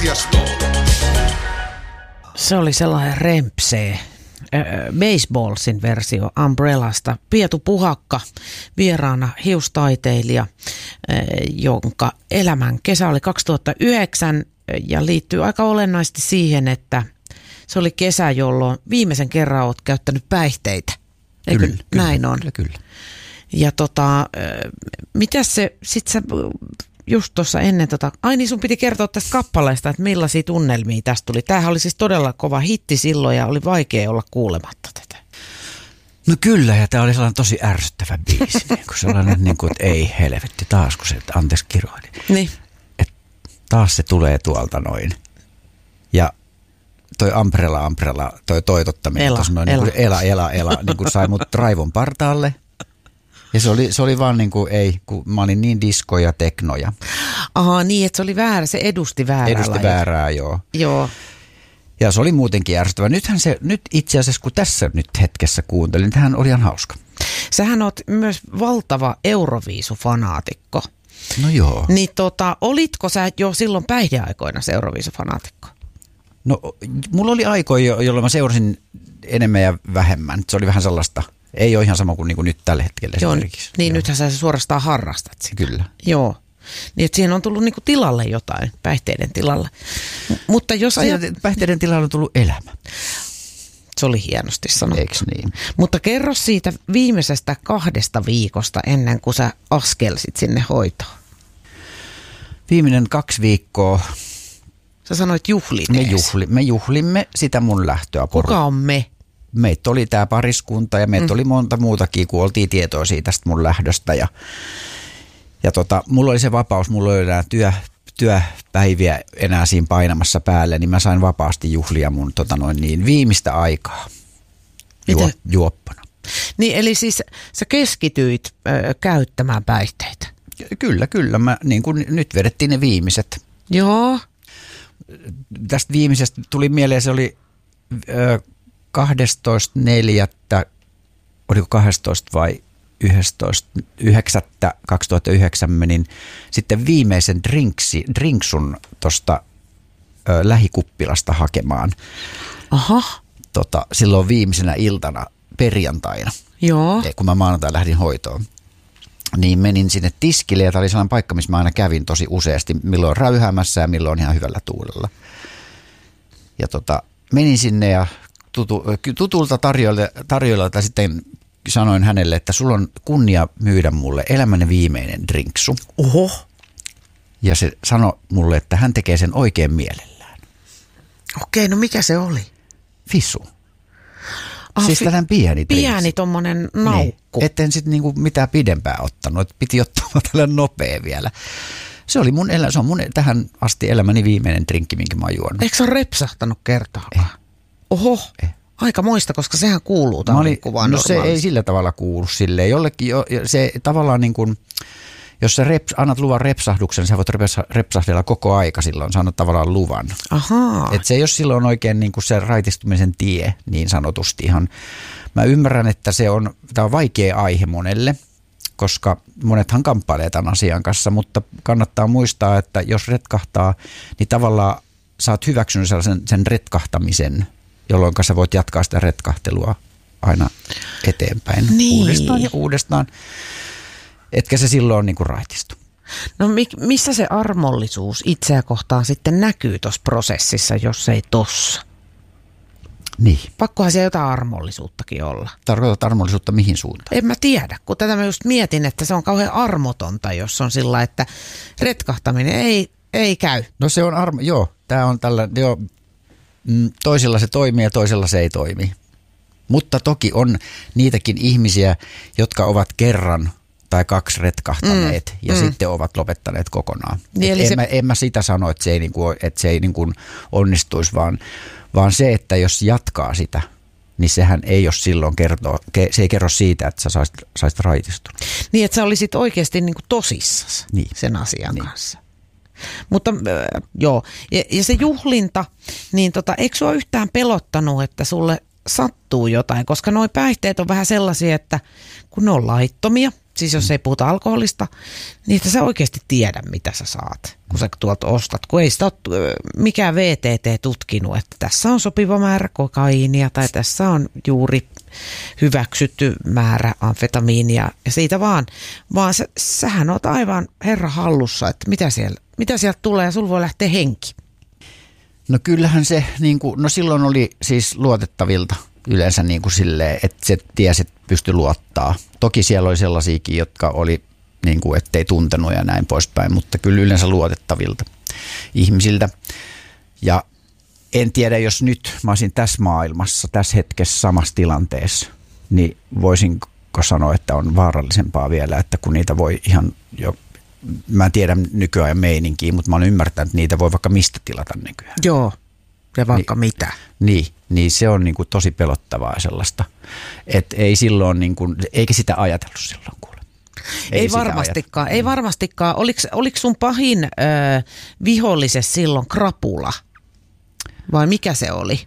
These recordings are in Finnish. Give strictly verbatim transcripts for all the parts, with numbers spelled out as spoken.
Se oli sellainen rempsee. Baseballsin versio Umbrellasta. Pietu Puhakka, vieraana hiustaiteilija, jonka elämän kesä oli kaksituhattayhdeksän ja liittyy aika olennaisesti siihen, että se oli kesä, jolloin viimeisen kerran olet käyttänyt päihteitä. Eikö kyllä, näin on? Kyllä, kyllä. Ja tota, mitäs se, sit sä just tuossa ennen tota, ai niin sun piti kertoa tästä kappaleesta, että millaisia tunnelmia tästä tuli. Tämähän oli siis todella kova hitti silloin ja oli vaikea olla kuulematta tätä. No kyllä, ja tämä oli sellainen tosi ärsyttävä biisi, niin kuin sellainen, niin kuin, että ei helvetti taas, kun se, että anteeksi kiroili. Niin. Että taas se tulee tuolta noin. Ja toi Umbrella, Umbrella, toi toitottaminen, ela, noin, ela. Niin kuin, ela, ela, ela, niin kuin sai mut raivon partaalle. Ja se oli, se oli vaan niin kuin, ei, kun mä olin niin disko ja teknoja. Aha, niin, että se oli väärä, se edusti väärää. Edusti lajia. väärää, joo. Joo. Ja se oli muutenkin ärsyttävä. Nythän se, nyt itse asiassa kun tässä nyt hetkessä kuuntelin, niin tämähän oli ihan hauska. Sähän oot myös valtava Euroviisufanaatikko. No joo. Niin tota, olitko sä jo silloin päihdeaikoina se Euroviisufanaatikko? No mulla oli aikoja, jolloin mä seurasin enemmän ja vähemmän. Se oli vähän sellaista, ei ole ihan sama kuin, niin kuin nyt tällä hetkellä Joo, esimerkiksi. niin joo. Nythän sä suorastaan harrastat sitä. Kyllä. Joo. Niin, että siihen on tullut niinku tilalle jotain, päihteiden tilalle. M- mutta jos ajat... Päihteiden tilalle on tullut elämä. Se oli hienosti sanottu. Eiks niin? Mutta kerro siitä viimeisestä kahdesta viikosta ennen kuin sä askelsit sinne hoitoon. Viimeinen kaksi viikkoa. Sä sanoit juhlineesi. Me, juhli, me juhlimme sitä mun lähtöä. Kuka on me? Meitä oli tää pariskunta ja meitä mm. oli monta muutakin, kun oltiin tietoisia tästä mun lähdöstä. Ja, ja tota, mulla oli se vapaus, mulla oli enää työ, työpäiviä enää siinä painamassa päälle, niin mä sain vapaasti juhlia mun tota noin niin, viimeistä aikaa juo, juoppana. Niin eli siis sä keskityit ö, käyttämään päihteitä? Kyllä, kyllä. Mä, niin kun nyt vedettiin ne viimeiset. Joo. Tästä viimeisestä tuli mieleen, se oli ö, kahdestoista neljättä oliko kahdestoista vai yhdestoista yhdeksättä kaksituhattayhdeksän menin sitten viimeisen drinksi, drinksun tuosta lähikuppilasta hakemaan. Aha. Tota, silloin viimeisenä iltana perjantaina, Joo. kun mä maanantai lähdin hoitoon. Niin menin sinne tiskille ja tämä oli sellainen paikka, missä mä aina kävin tosi useasti, milloin räyhäämässä ja milloin ihan hyvällä tuulella. Ja tota, menin sinne ja tutu, tutulta tarjoilijalta sitten sanoin hänelle, että sulla on kunnia myydä mulle elämäni viimeinen drinksu. Oho. Ja se sanoi mulle, että hän tekee sen oikein mielellään. Okei, no mikä se oli? Fisu. Ah, siis fi- tällainen pieni drinksu. Pieni tommonen naukku. Niin. Etten sitten niinku mitään pidempää ottanut, että piti ottaa tällainen nopea vielä. Se oli mun, elä, se on mun tähän asti elämäni viimeinen drinkki, minkä mä oon juonut. Eikö se ole repsahtanut kertaakaan? Eh. Oho. Eh. Aika moista, koska sehän kuuluu tammikuvaan no se ei sillä tavalla kuulu silleen. Jollekin jo, se tavallaan niin kuin, jos sä reps, annat luvan repsahduksen, sä voit repsahdella koko aika silloin, sä annat tavallaan luvan. Ahaa. Että se ei ole silloin oikein niin kuin se raitistumisen tie niin sanotusti ihan. Mä ymmärrän, että se on, tämä on vaikea aihe monelle, koska monethan kamppailee tämän asian kanssa, mutta kannattaa muistaa, että jos retkahtaa, niin tavallaan sä oot hyväksynyt sellaisen sen retkahtamisen, jolloin sä voit jatkaa sitä retkahtelua aina eteenpäin niin. uudestaan ja uudestaan, etkä se silloin niin kuin raitistu. No missä se armollisuus itseä kohtaan sitten näkyy tuossa prosessissa, jos ei tossa? Niin. Pakkohan siellä jotain armollisuuttakin olla. Tarkoitat armollisuutta mihin suuntaan? En mä tiedä, kun tätä mä just mietin, että se on kauhean armotonta, jos on sillä, että retkahtaminen ei, ei käy. No se on armo, joo, tää on tällä, joo. Toisilla se toimii ja toisella se ei toimi. Mutta toki on niitäkin ihmisiä, jotka ovat kerran tai kaksi retkahtaneet mm, ja mm. sitten ovat lopettaneet kokonaan. Niin en, se... mä, en mä sitä sano, että se ei, niinku, että se ei niinku onnistuisi, vaan, vaan se, että jos jatkaa sitä, niin sehän ei ole silloin kertoo, se ei kerro siitä, että sä saisit, saisit raitistunut. Niin, että sä olisit oikeasti niinku tosissasi niin. sen asian niin. kanssa. Mutta äh, joo, ja, ja se juhlinta, niin tota, eikö sua yhtään pelottanut, että sulle sattuu jotain? Koska nuo päihteet on vähän sellaisia, että kun ne on laittomia, siis jos ei puhuta alkoholista, niin että sä oikeasti tiedä, mitä sä saat, kun sä tuolta ostat. Kun ei sitä ole mikään V T T tutkinut, että tässä on sopiva määrä kokaiinia tai tässä on juuri hyväksytty määrä amfetamiinia ja siitä vaan, vaan sä, sähän oot aivan herra hallussa, että mitä siellä, mitä sieltä tulee ja sulla voi lähteä henki. No kyllähän se, niin kuin, no silloin oli siis luotettavilta yleensä niin kuin silleen, että se tiesi, että pystyi luottaa. Toki siellä oli sellaisiakin, jotka oli niin kuin, ettei tuntenut ja näin poispäin, mutta kyllä yleensä luotettavilta ihmisiltä. Ja en tiedä, jos nyt mä olisin tässä maailmassa, tässä hetkessä samassa tilanteessa, niin voisinko sanoa, että on vaarallisempaa vielä, että kun niitä voi ihan jo, mä en tiedä nykyajan meininkiä, mutta mä olen ymmärtänyt, että niitä voi vaikka mistä tilata nykyään. Joo, ja vaikka niin, mitä. Niin, niin se on niin kuin tosi pelottavaa sellaista, että ei silloin, niin kuin, eikä sitä ajatellut silloin kuule. Ei, ei varmastikaan, ei varmastikaan. Oliko, oliko sun pahin ö, vihollisesi silloin krapula? Vai mikä se oli?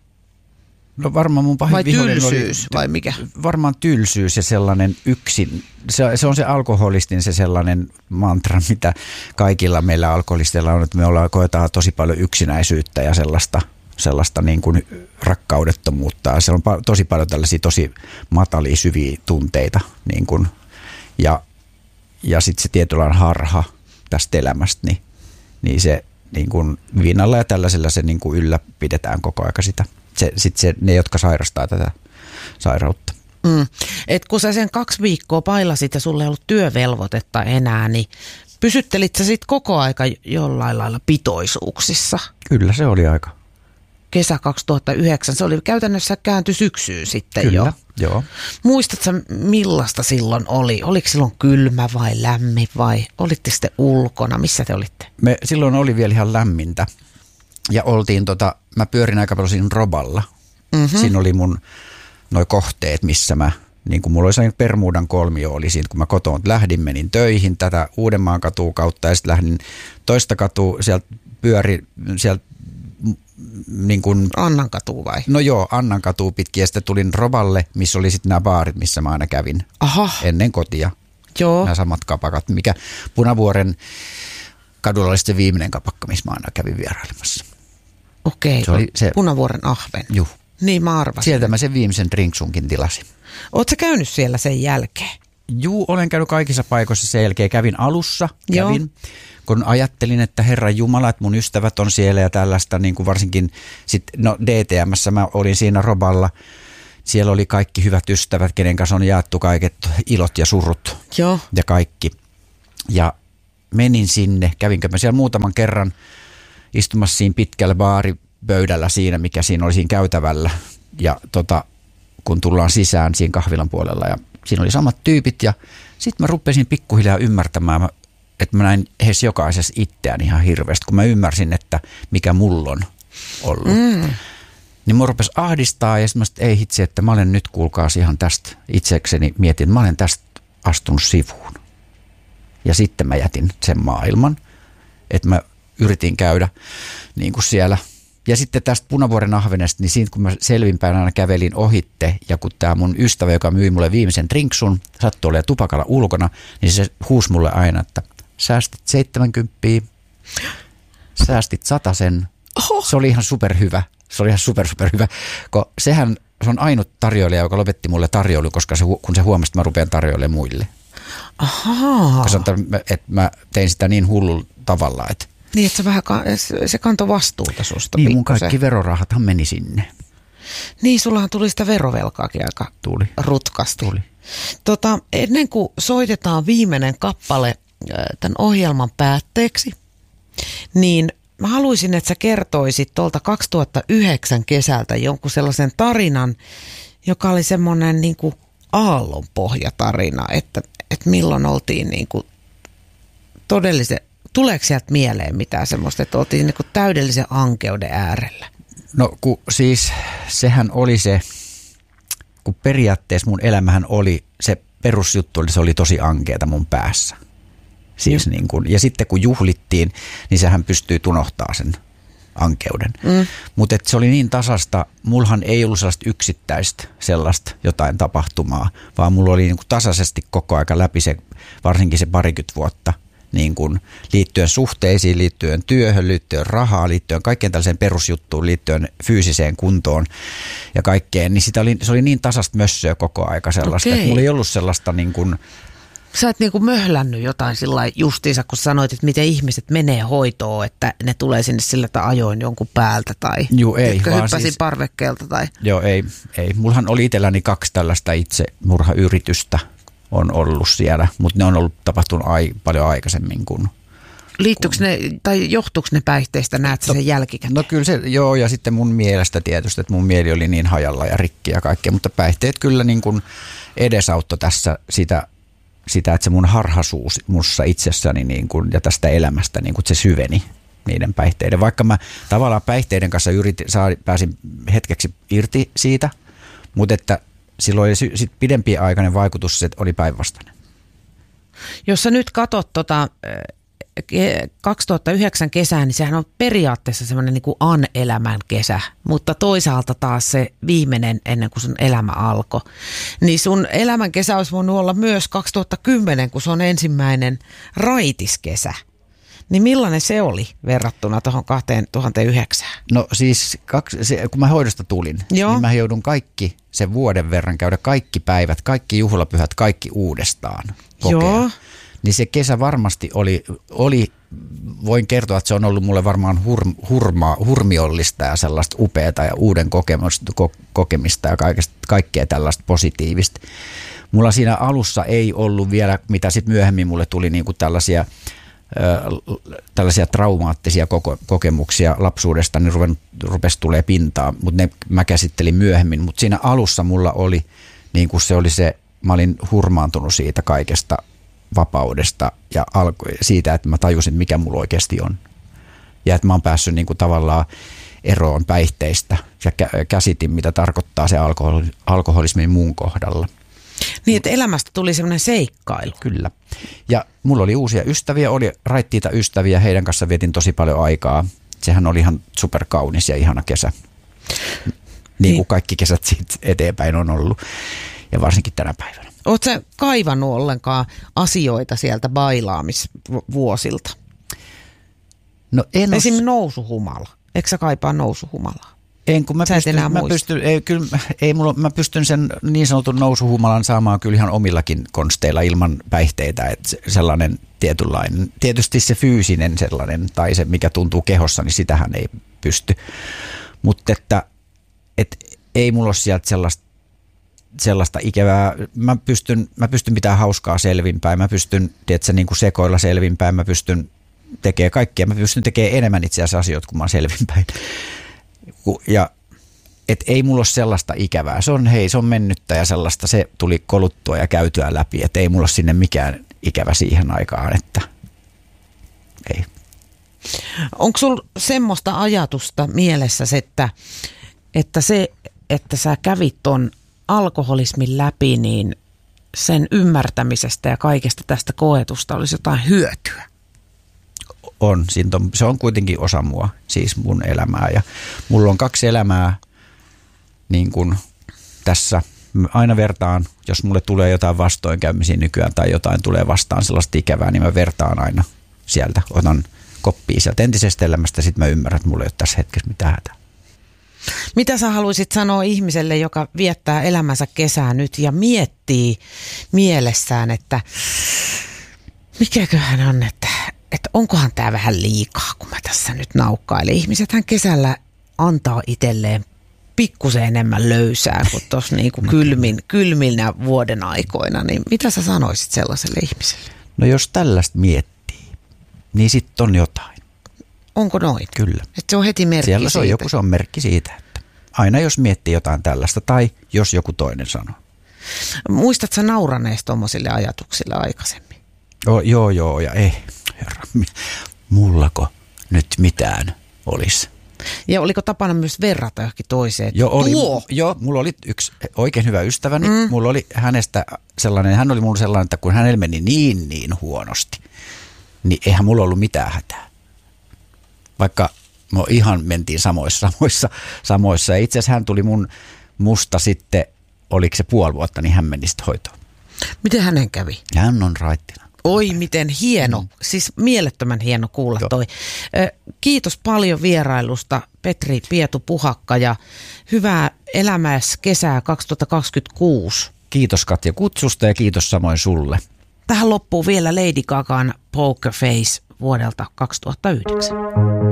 No varmaan mun pahin vai vihollinen oli, tylsyys, vai mikä? Varmaan tylsyys ja sellainen yksin. Se, se on se alkoholistin se sellainen mantra, mitä kaikilla meillä alkoholisteilla on, että me ollaan, koetaan tosi paljon yksinäisyyttä ja sellaista, sellaista niin kuin rakkaudettomuutta. Se on pa- tosi paljon tällaisia tosi matalia, syviä tunteita. Niin kuin, ja ja sitten se tietynlainen harha tästä elämästä, niin, niin se niin kuin viinalla ja tällaisella se niin kuin ylläpidetään koko aika sitä. Se, sit se, ne, jotka sairastaa tätä sairautta. Mm. Et kun sä sen kaksi viikkoa pailasit ja sulla ei ollut työvelvoitetta enää, niin pysyttelit sä sit koko aika jollain lailla pitoisuuksissa? Kyllä se oli aika. Kesä kaksituhattayhdeksän, se oli käytännössä kääntyi syksyyn sitten. Kyllä, jo. Joo. Muistatko millaista silloin oli? Oliko silloin kylmä vai lämmin vai olitte sitten ulkona? Missä te olitte? Me silloin oli vielä ihan lämmintä ja oltiin tota, mä pyörin aika paljon siinä Roballa. Mm-hmm. Siinä oli mun noi kohteet, missä mä, niin kuin mulla oli sellainen Bermudan kolmio oli siinä, kun mä kotoon lähdin, menin töihin tätä Uudenmaan katua kautta ja sitten lähdin toista katua, sieltä pyöri, sieltä niin kuin, Annan katua vai? No joo, Annan katua pitkin ja sitten tulin Roballe, missä oli sitten nämä baarit, missä mä aina kävin. Aha. Ennen kotia. Joo. Nämä samat kapakat, mikä Punavuoren kadulla oli se viimeinen kapakka, missä mä aina kävin vierailemassa. Okei, se oli se Punavuoren ahven. Juh. Niin mä arvasin. Sieltä mä sen viimeisen drinksunkin tilasin. Ootko sä käynyt siellä sen jälkeen? Juu, olen käynyt kaikissa paikoissa sen jälkeen. Kävin alussa, kävin, Joo. kun ajattelin, että Herran Jumala, että mun ystävät on siellä ja tällaista, niin kuin varsinkin sit, no D T M:ssä mä olin siinä Roballa. Siellä oli kaikki hyvät ystävät, kenen kanssa on jaettu kaiket ilot ja surut Joo. ja kaikki. Ja menin sinne, kävinkö mä siellä muutaman kerran istumassa siinä pitkällä baaripöydällä siinä, mikä siinä oli siinä käytävällä. Ja tota, kun tullaan sisään siinä kahvilan puolella ja siinä oli samat tyypit ja sitten mä rupesin pikkuhiljaa ymmärtämään, että mä näin heissä jokaisessa itseään ihan hirveästi, kun mä ymmärsin, että mikä mulla on ollut. Mm. Niin mä rupesi ahdistaa ja sitten mä sit, ei hitse, että mä olen nyt kuulkaas ihan tästä itsekseni mietin, että mä olen tästä astunut sivuun. Ja sitten mä jätin sen maailman, että mä yritin käydä niin kuin siellä. Ja sitten tästä Punavuoren ahvenesta, niin siitä kun mä selvinpäin aina kävelin ohitte, ja kun tämä mun ystävä, joka myi mulle viimeisen drinksun, sattui olemaan tupakalla ulkona, niin se huusi mulle aina, että säästit seitsemänkymppiä, säästit satasen. Oho. Se oli ihan superhyvä. Se oli ihan super, super hyvä, kun sehän se on ainut tarjoilija, joka lopetti mulle tarjoilu, koska se, kun se huomasi, että mä rupean tarjoilemaan muille. Ahaa. Se on, että mä tein sitä niin hullulla tavalla, että niin, että se, vähän, se kantoi vastuuta susta. Niin, mun kaikki verorahathan meni sinne. Niin, sullahan tuli sitä verovelkaakin aika tuli. rutkasti. Tuli. Tota, ennen kuin soitetaan viimeinen kappale tämän ohjelman päätteeksi, niin mä haluaisin, että sä kertoisit tuolta kaksituhattayhdeksän kesältä jonkun sellaisen tarinan, joka oli semmoinen niin kuin aallonpohjatarina, että, että milloin oltiin niin kuin todellisen. Tuleeko sieltä mieleen mitään semmoista, että oltiin niin kuin täydellisen ankeuden äärellä? No kun siis sehän oli se, kun periaatteessa mun elämähän oli, se perusjuttu oli, se oli tosi ankeeta mun päässä. Siis niin kuin, ja sitten kun juhlittiin, niin sehän pystyy unohtaa sen ankeuden. Mm. Mutta se oli niin tasasta, mullahan ei ollut sellaista yksittäistä sellaista jotain tapahtumaa, vaan mulla oli niin kuin tasaisesti koko aika läpi se, varsinkin se parikymmentä vuotta, niin kuin liittyen suhteisiin, liittyen työhön, liittyen rahaan, liittyen kaikkeen tällaiseen perusjuttuun, liittyen fyysiseen kuntoon ja kaikkeen, niin sitä oli, se oli niin tasasta mössöä koko aika sellaista, okay. Että mulla ei ollut sellaista niin kuin... Sä et niinku möhlännyt jotain sillä justiinsa, kun sanoit, että miten ihmiset menee hoitoon, että ne tulee sinne sillä, että ajoin jonkun päältä tai Juu, ei, hyppäsin siis, parvekkeelta. Tai... Joo, ei, ei. Mullahan oli itselläni kaksi tällaista itsemurhayritystä on ollut siellä, mutta ne on ollut tapahtunut ai, paljon aikaisemmin kuin... Liittyykö ne, tai johtuuko ne päihteistä, näet no, sen jälkikäteen? No kyllä se, joo, ja sitten mun mielestä tietysti, että mun mieli oli niin hajalla ja rikki ja kaikkea, mutta päihteet kyllä niin kuin edesauttoi tässä sitä, sitä, että se mun harhaisuus mussa itsessäni niin kuin, ja tästä elämästä, niin kuin se syveni niiden päihteiden. Vaikka mä tavallaan päihteiden kanssa yritin, saa, pääsin hetkeksi irti siitä, mutta että silloin oli sit pidempi aikainen vaikutus, että oli päinvastainen. Jos sä nyt katot tota... kaksituhattayhdeksän kesää, niin sehän on periaatteessa semmoinen niin kuin an-elämän kesä, mutta toisaalta taas se viimeinen ennen kuin sun elämä alkoi. Niin sun elämän kesä olisi voinut olla myös kaksituhattakymmenen, kun se on ensimmäinen raitiskesä. Niin millainen se oli verrattuna tuohon kaksituhattayhdeksän? No siis kaksi, se, kun mä hoidosta tulin, Joo. niin mä joudun kaikki sen vuoden verran käydä kaikki päivät, kaikki juhlapyhät, kaikki uudestaan kokea. Joo. Niin se kesä varmasti oli, oli, voin kertoa, että se on ollut mulle varmaan hur, hurmaa, hurmiollista ja sellaista upeata ja uuden kokemusta, ko, kokemista ja kaikesta, kaikkea tällaista positiivista. Mulla siinä alussa ei ollut vielä, mitä sitten myöhemmin mulle tuli niinku tällaisia, ö, tällaisia traumaattisia koko, kokemuksia lapsuudesta, niin ruven, rupesi tulee pintaan, mutta ne mä käsittelin myöhemmin. Mutta siinä alussa mulla oli, niin kuin se oli se, mä olin hurmaantunut siitä kaikesta vapaudesta ja alko, siitä, että mä tajusin, mikä mulla oikeasti on. Ja että mä oon päässyt niin kuin tavallaan eroon päihteistä ja käsitin, mitä tarkoittaa se alkohol, alkoholismi mun kohdalla. Niin, että elämästä tuli semmoinen seikkailu. Kyllä. Ja mulla oli uusia ystäviä, oli raittiita ystäviä, heidän kanssa vietin tosi paljon aikaa. Sehän oli ihan superkaunis ja ihana kesä. Niin, niin kuin kaikki kesät siitä eteenpäin on ollut. Ja varsinkin tänä päivänä. Oletko sä kaivannut ollenkaan asioita sieltä bailaamisvuosilta? No en Esimerkiksi os... nousuhumala. Eikö sä kaipaa nousuhumalaa? En, kun mä sä pystyn, mä pystyn, ei, kyllä, ei mulla, mä pystyn sen niin sanotun nousuhumalan saamaan kyllä ihan omillakin konsteilla ilman päihteitä. Että sellainen tietynlainen, tietysti se fyysinen sellainen tai se mikä tuntuu kehossa, niin sitähän ei pysty. Mutta että et, ei mulla ole sieltä sellaista sellaista ikävää. Mä pystyn, mä pystyn pitämään hauskaa selvinpäin, mä pystyn tiedätkö, niin kuin sekoilla selvinpäin, mä pystyn tekemään kaikkea, mä pystyn tekemään enemmän itse asiassa asioita, kun mä oon selvinpäin. Ja et ei mulla ole sellaista ikävää. Se on, hei, se on mennyttä ja sellaista, se tuli koluttua ja käytyä läpi, että ei mulla ole sinne mikään ikävä siihen aikaan, että ei. Onko sulla semmoista ajatusta mielessä, että, että se, että sä kävit ton alkoholismin läpi, niin sen ymmärtämisestä ja kaikesta tästä koetusta olisi jotain hyötyä? On, se on kuitenkin osa mua, siis mun elämää. Ja mulla on kaksi elämää niin kuin tässä. Aina vertaan, jos mulle tulee jotain vastoinkäymisiä nykyään tai jotain tulee vastaan sellaista ikävää, niin mä vertaan aina sieltä. Otan koppia sieltä entisestä elämästä, sitten mä ymmärrän, että mulla ei ole tässä hetkessä mitään hätää. Mitä sä haluaisit sanoa ihmiselle, joka viettää elämänsä kesää nyt ja miettii mielessään, että mikäköhän on, että, että onkohan tämä vähän liikaa, kun mä tässä nyt naukkailen. Ihmisethän kesällä antaa itselleen pikkusen enemmän löysää kuin tuossa niinku kylmin, kylminä vuoden aikoina. Niin mitä sä sanoisit sellaiselle ihmiselle? No jos tällaista miettii, niin sitten on jotain. Onko noin? Kyllä. Että se on heti merkki Siellä se on siitä. joku, se on merkki siitä, että aina jos miettii jotain tällaista tai jos joku toinen sanoo. Muistatko sä nauraneesta tuommoisille ajatuksille aikaisemmin? Oh, joo, joo, ja ei, herra, mullako nyt mitään olisi? Ja oliko tapana myös verrata johonkin toiseen? Joo, oli, joo, mulla oli yksi oikein hyvä ystäväni. Mm. Mulla oli hänestä sellainen, hän oli mulla sellainen, että kun hänellä meni niin, niin huonosti, niin eihän mulla ollut mitään hätää. Vaikka me ihan mentiin samoissa, samoissa, samoissa. Ja itse asiassa hän tuli mun musta sitten, oliko se puoli vuotta, niin hän meni sitten hoitoon. Miten hänen kävi? Hän on raittina. Oi, miten hieno. Mm. Siis mielettömän hieno kuulla Joo. toi. Kiitos paljon vierailusta, Petri Pietu-Puhakka, ja hyvää elämäs kesää kaksituhattakaksikymmentäkuusi. Kiitos Katja kutsusta ja kiitos samoin sulle. Tähän loppuu vielä Lady Gagan Poker Face vuodelta kaksituhattayhdeksän.